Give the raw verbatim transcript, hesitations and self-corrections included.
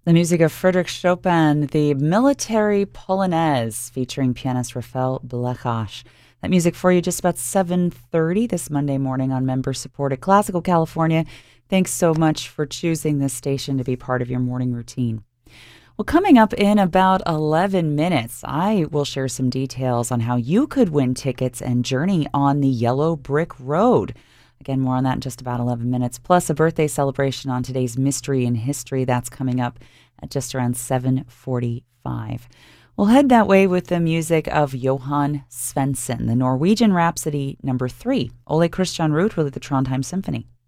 The music of Frédéric Chopin, the Military Polonaise, featuring pianist Rafael Blechach. That music for you just about seven thirty this Monday morning on member-supported Classical California. Thanks so much for choosing this station to be part of your morning routine. Well, coming up in about eleven minutes, I will share some details on how you could win tickets and journey on the Yellow Brick Road. Again, more on that in just about eleven minutes, plus a birthday celebration on today's Mystery in History. That's coming up at just around seven forty-five. We'll head that way with the music of Johann Svensson, the Norwegian Rhapsody number three. Ole Christian Ruud with the Trondheim Symphony.